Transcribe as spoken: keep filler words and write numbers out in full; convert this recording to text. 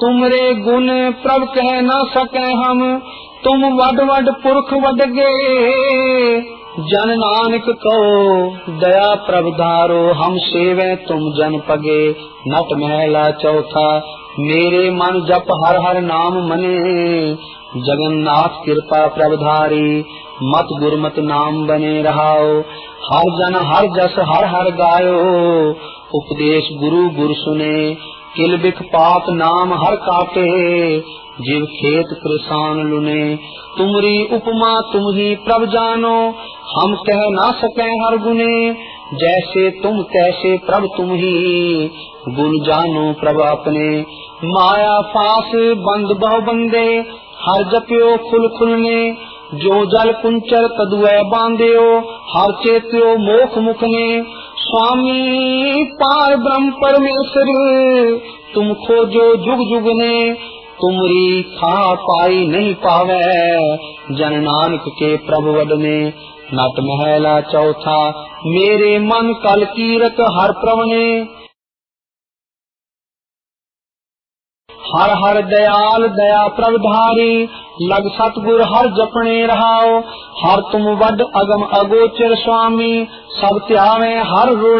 तुमरे गुण प्रभ कह न सके हम, तुम वड वड पुरख वड गए। जन नानक कहो दया प्रभ धारो, हम सेवे तुम जन पगे। नट महला चौथा मेरे मन जप हर हर नाम मने। जगन्नाथ कृपा प्रभधारी, मत गुरमत नाम बने रहाओ। हर जन हर जस हर हर गायो, उपदेश गुरु गुरु सुने। किल बिख पात नाम हर काटे, जीव खेत कृसान लुने। तुमरी उपमा तुम ही प्रभ जानो, हम कह ना सके हर गुने। जैसे तुम तैसे प्रभ तुम ही, गुण जानो प्रभ अपने। माया फास बंद बहु बंदे, हर जप्यो खुल खुलने। जो जल कुंचर तदुए बांध्यो, हर चेत्यो मोख मुखने। स्वामी पार ब्रह्म परमेश्वर, तुम खोजो जुग जुग ने। तुमरी खा पाई नहीं पावे, जन नानक के प्रभु वडने। नट महला चौथा मेरे मन कल कीरत हर प्रवणे। हर हर दयाल दया प्रभधारी, लग सतगुर हर जपने रहाओ। हर तुम वड अगम अगोचर स्वामी, सब त्यावे हर रुण